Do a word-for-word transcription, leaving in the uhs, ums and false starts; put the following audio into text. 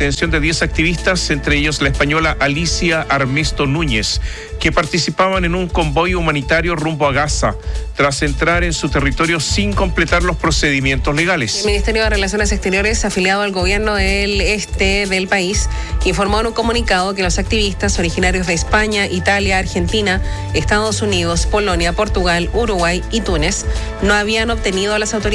detención de diez activistas, entre ellos la española Alicia Armesto Núñez, que participaban en un convoy humanitario rumbo a Gaza, tras entrar en su territorio sin completar los procedimientos legales. El Ministerio de Relaciones Exteriores, afiliado al gobierno del este del país, informó en un comunicado que los activistas originarios de España, Italia, Argentina, Estados Unidos, Polonia, Portugal, Uruguay y Túnez no habían obtenido las autorizaciones